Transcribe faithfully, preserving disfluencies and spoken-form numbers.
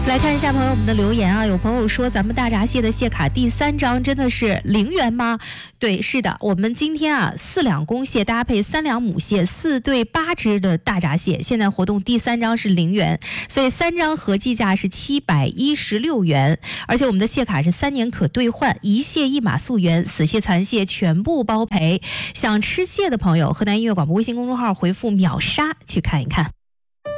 来看一下朋友们的留言啊，有朋友说咱们大闸蟹的蟹卡第三张真的是零元吗？对，是的，我们今天啊四两公蟹搭配三两母蟹，四对八只的大闸蟹，现在活动第三张是零元，所以三张合计价是七百一十六元，而且我们的蟹卡是三年可兑换，一蟹一码溯源，死蟹残蟹全部包赔。想吃蟹的朋友，河南音乐广播微信公众号回复秒杀去看一看。